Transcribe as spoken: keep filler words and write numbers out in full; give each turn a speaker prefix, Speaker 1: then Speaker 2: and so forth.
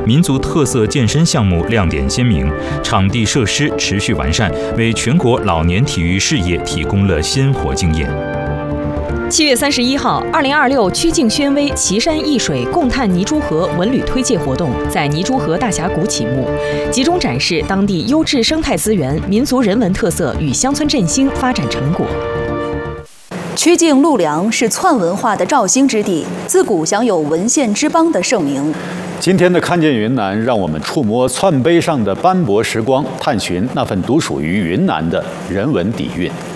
Speaker 1: 民族特色健身项目亮点鲜明，场地设施持续完善，为全国老年体育事业提供了鲜活经验。
Speaker 2: 七月三十一号，二零二六曲径轩威岐山易水共探泥珠河文旅推介活动在泥珠河大峡谷启幕，集中展示当地优质生态资源、民族人文特色与乡村振兴发展成果。
Speaker 3: 曲径陆梁是篡文化的肇兴之地，自古享有文献之邦的盛名。
Speaker 4: 今天的看见云南，让我们触摸篡碑上的斑驳时光，探寻那份独属于云南的人文底蕴。